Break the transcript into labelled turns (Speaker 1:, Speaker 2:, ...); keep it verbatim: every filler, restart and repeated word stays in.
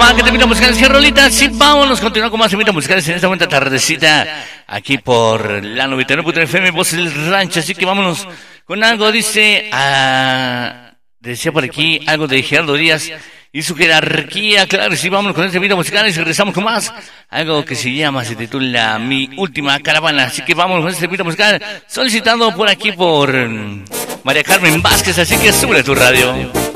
Speaker 1: va, que te invita musicales, que rolita. Sí, vámonos, continuamos con más invita musicales en esta buena tardecita aquí por la noventa y nueve punto nueve F M, Voz del Rancho. Así que vámonos con algo, dice, ah, decía por aquí algo de Gerardo Díaz y su jerarquía. Claro, sí, vámonos con este invita musicales y regresamos con más. Algo que se llama, se titula Mi Última Caravana. Así que vámonos con este invita musical solicitado por aquí por María Carmen Vázquez. Así que sube tu radio.